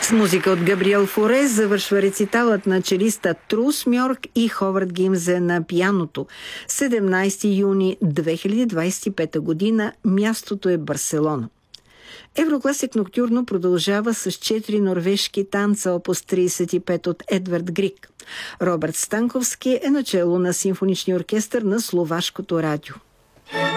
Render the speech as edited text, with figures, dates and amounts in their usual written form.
С музика от Габриел Форе завършва рециталът на челиста Трус Мьорк и Ховард Гимзе на пианото. 17 юни 2025 година. Мястото е Барселона. Еврокласик Ноктюрно продължава с 4 норвежки танца, опус 35 от Едвард Григ. Робърт Станковски е начело на симфоничния оркестър на Словашкото радио.